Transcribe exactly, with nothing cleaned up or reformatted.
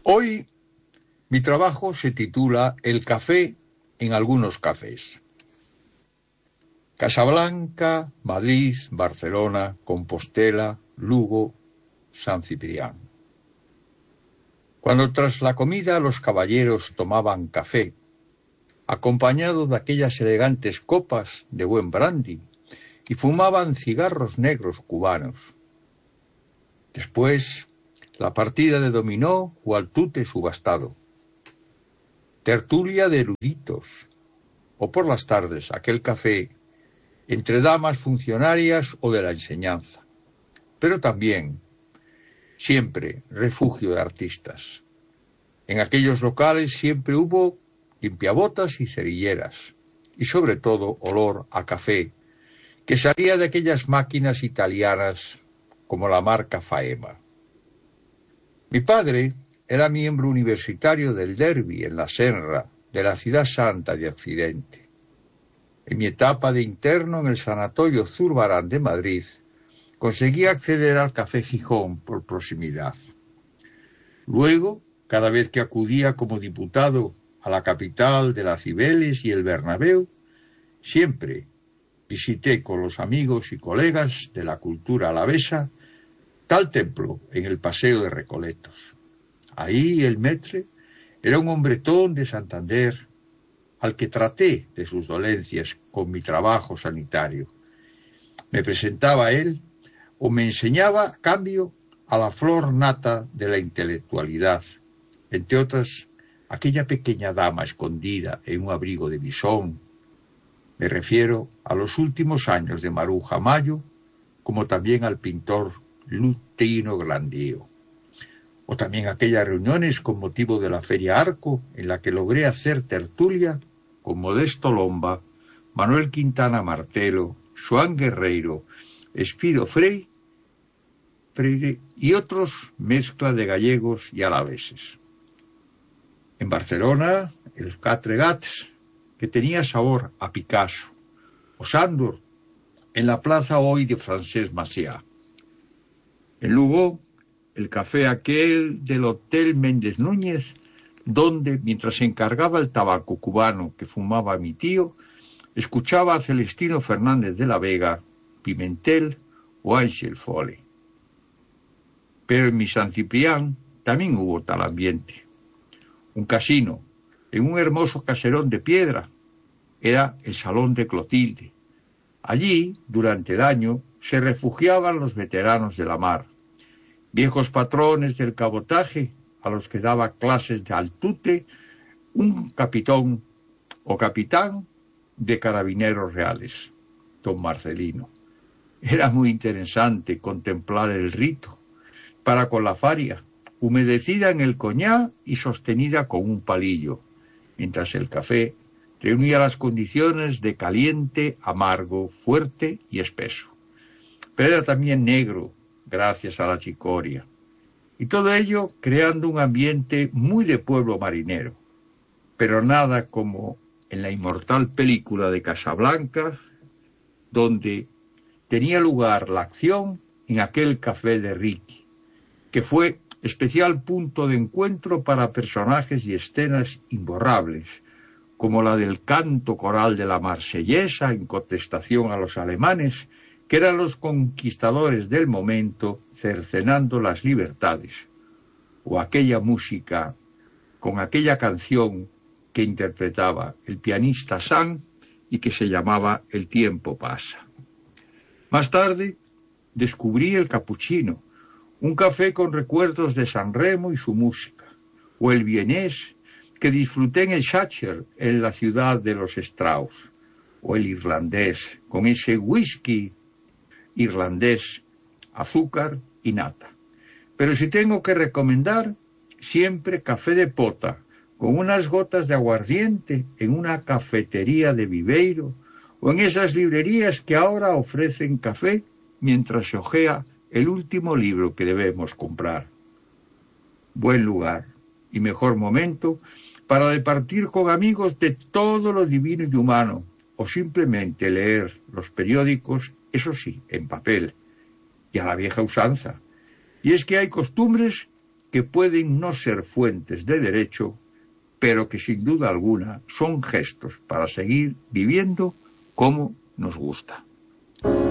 Hoy mi trabajo se titula El café en algunos cafés. Casablanca, Madrid, Barcelona, Compostela, Lugo, San Ciprián. Cuando tras la comida los caballeros tomaban café, acompañado de aquellas elegantes copas de buen brandy, y fumaban cigarros negros cubanos. Después, la partida de dominó o al tute subastado. Tertulia de eruditos, o por las tardes aquel café entre damas funcionarias o de la enseñanza, pero también, siempre, refugio de artistas. En aquellos locales siempre hubo limpiabotas y cerilleras, y sobre todo olor a café, que salía de aquellas máquinas italianas como la marca Faema. Mi padre era miembro universitario del Derby en la Senra, de la ciudad santa de Occidente. En mi etapa de interno en el Sanatorio Zurbarán de Madrid, conseguí acceder al Café Gijón por proximidad. Luego, cada vez que acudía como diputado a la capital de las Cibeles y el Bernabéu, siempre visité con los amigos y colegas de la cultura alavesa tal templo en el Paseo de Recoletos. Ahí el maître era un hombretón de Santander, al que traté de sus dolencias con mi trabajo sanitario. Me presentaba a él o me enseñaba a cambio a la flor nata de la intelectualidad, entre otras, aquella pequeña dama escondida en un abrigo de bisón. Me refiero a los últimos años de Maruja Mayo, como también al pintor Lutino Glandío. O también aquellas reuniones con motivo de la Feria Arco, en la que logré hacer tertulia con Modesto Lomba, Manuel Quintana Martelo, Joan Guerreiro, Espiro Frei, Freire y otros mezcla de gallegos y alaveses. En Barcelona, el Quatre Gats, que tenía sabor a Picasso, o Sándor, en la plaza hoy de Francesc Macià. En Lugo, el café aquel del Hotel Méndez Núñez, donde, mientras se encargaba el tabaco cubano que fumaba mi tío, escuchaba a Celestino Fernández de la Vega, Pimentel o Ángel Fole. Pero en mi San Ciprián también hubo tal ambiente. Un casino, en un hermoso caserón de piedra, era el Salón de Clotilde. Allí, durante el año, se refugiaban los veteranos de la mar, viejos patrones del cabotaje a los que daba clases de altute un capitán o capitán de carabineros reales, don Marcelino. Era muy interesante contemplar el rito, para con la faria, humedecida en el coñac y sostenida con un palillo, mientras el café reunía las condiciones de caliente, amargo, fuerte y espeso. Pero era también negro, gracias a la chicoria. Y todo ello creando un ambiente muy de pueblo marinero, pero nada como en la inmortal película de Casablanca, donde tenía lugar la acción en aquel café de Ricky, que fue especial punto de encuentro para personajes y escenas imborrables, como la del canto coral de la Marsellesa en contestación a los alemanes, que eran los conquistadores del momento cercenando las libertades, o aquella música con aquella canción que interpretaba el pianista San y que se llamaba El tiempo pasa. Más tarde descubrí el capuchino, un café con recuerdos de San Remo y su música, o el vienés que disfruté en el Sacher, en la ciudad de los Strauss, o el irlandés, con ese whisky irlandés, azúcar y nata. Pero si tengo que recomendar, siempre café de pota, con unas gotas de aguardiente en una cafetería de Viveiro, o en esas librerías que ahora ofrecen café mientras se hojea el último libro que debemos comprar. Buen lugar y mejor momento para departir con amigos de todo lo divino y humano, o simplemente leer los periódicos, eso sí, en papel, y a la vieja usanza. Y es que hay costumbres que pueden no ser fuentes de derecho, pero que sin duda alguna son gestos para seguir viviendo como nos gusta.